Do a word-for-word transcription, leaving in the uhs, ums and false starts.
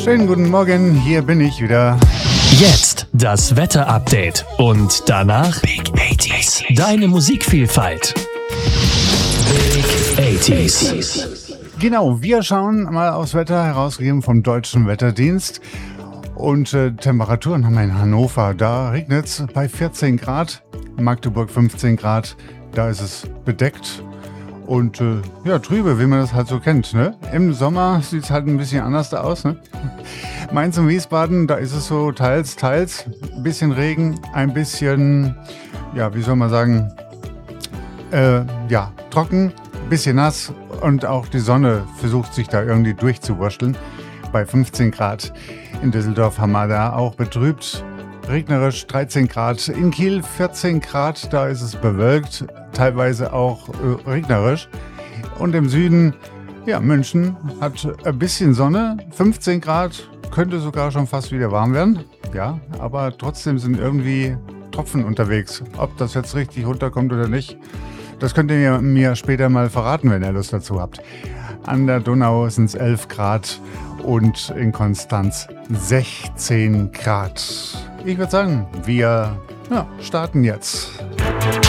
Schönen guten Morgen, hier bin ich wieder. Jetzt das Wetter-Update und danach Big achtziger. Deine Musikvielfalt. Big achtziger. Genau, wir schauen mal aufs Wetter, herausgegeben vom Deutschen Wetterdienst. Und äh, Temperaturen haben wir in Hannover. Da regnet es bei vierzehn Grad, Magdeburg fünfzehn Grad, da ist es bedeckt. Und äh, ja, trübe, wie man das halt so kennt. Ne? Im Sommer sieht es halt ein bisschen anders da aus. Ne? Mainz und Wiesbaden, da ist es so teils, teils. Ein bisschen Regen, ein bisschen, ja, wie soll man sagen, äh, ja, trocken, ein bisschen nass. Und auch die Sonne versucht sich da irgendwie durchzuwurschteln. Bei fünfzehn Grad. In Düsseldorf haben wir da auch betrübt. Regnerisch dreizehn Grad. In Kiel vierzehn Grad, da ist es bewölkt. Teilweise auch äh, regnerisch. Und im Süden, ja, München hat ein bisschen Sonne. fünfzehn Grad, könnte sogar schon fast wieder warm werden. Ja, aber trotzdem sind irgendwie Tropfen unterwegs. Ob das jetzt richtig runterkommt oder nicht, das könnt ihr mir später mal verraten, wenn ihr Lust dazu habt. An der Donau sind es elf Grad und in Konstanz sechzehn Grad. Ich würde sagen, wir ja, starten jetzt.